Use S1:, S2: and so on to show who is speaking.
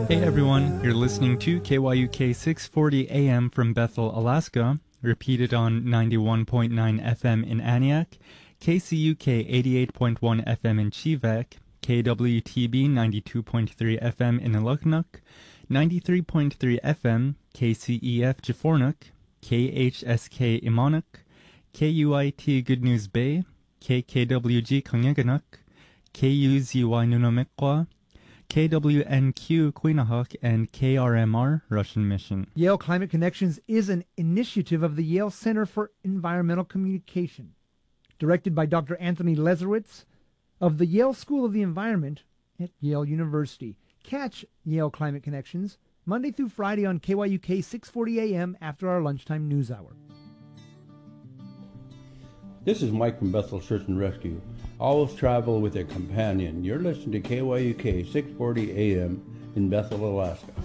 S1: Hey everyone, you're listening to KYUK 640 AM from Bethel, Alaska, repeated on 91.9 FM in Aniak, KCUK 88.1 FM in Chivek, KWTB 92.3 FM in Aluknuk, 93.3 FM, KCEF Jafornuk, KHSK Imanuk, KUIT Good News Bay, KKWG Kanyaganuk, KUZY Nunamikwa, KWNQ Quinahuk, and KRMR Russian Mission.
S2: Yale Climate Connections is an initiative of the Yale Center for Environmental Communication, directed by Dr. Anthony Leserowitz of the Yale School of the Environment at Yale University. Catch Yale Climate Connections Monday through Friday on KYUK 640 AM after our lunchtime news hour.
S3: This is Mike from Bethel Search and Rescue. Always travel with a companion. You're listening to KYUK 640 AM in Bethel, Alaska.